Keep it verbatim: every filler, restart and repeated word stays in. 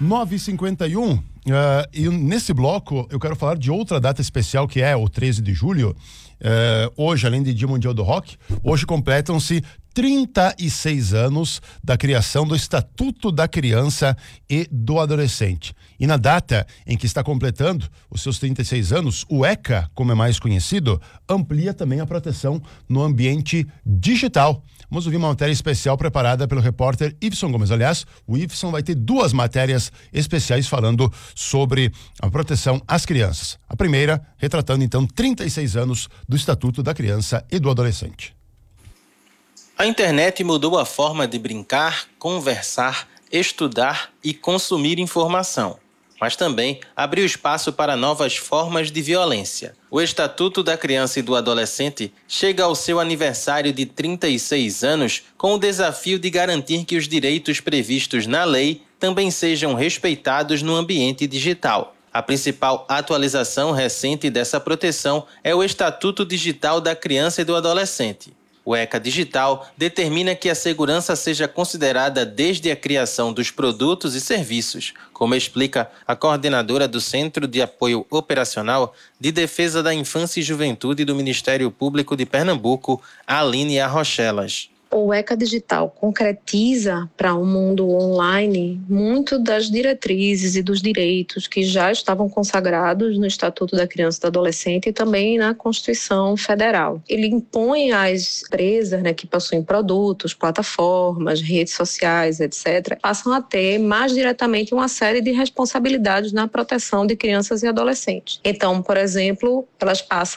nove e cinquenta e um, uh, e nesse bloco eu quero falar de outra data especial que é o treze de julho. Uh, hoje, além de Dia Mundial do Rock, hoje completam-se trinta e seis anos da criação do Estatuto da Criança e do Adolescente. E na data em que está completando os seus trinta e seis anos, o ECA, como é mais conhecido, amplia também a proteção no ambiente digital. Vamos ouvir uma matéria especial preparada pelo repórter Iveson Gomes. Aliás, o Iveson vai ter duas matérias especiais falando sobre a proteção às crianças. A primeira, retratando então trinta e seis anos do Estatuto da Criança e do Adolescente. A internet mudou a forma de brincar, conversar, estudar e consumir informação, mas também abriu espaço para novas formas de violência. O Estatuto da Criança e do Adolescente chega ao seu aniversário de trinta e seis anos com o desafio de garantir que os direitos previstos na lei também sejam respeitados no ambiente digital. A principal atualização recente dessa proteção é o Estatuto Digital da Criança e do Adolescente. O ECA Digital determina que a segurança seja considerada desde a criação dos produtos e serviços, como explica a coordenadora do Centro de Apoio Operacional de Defesa da Infância e Juventude do Ministério Público de Pernambuco, Aline Arrochelas. O ECA Digital concretiza para o mundo online muito das diretrizes e dos direitos que já estavam consagrados no Estatuto da Criança e do Adolescente e também na Constituição Federal. Ele impõe às empresas, né, que possuem produtos, plataformas, redes sociais, etcétera, passam a ter mais diretamente uma série de responsabilidades na proteção de crianças e adolescentes. Então, por exemplo, elas passam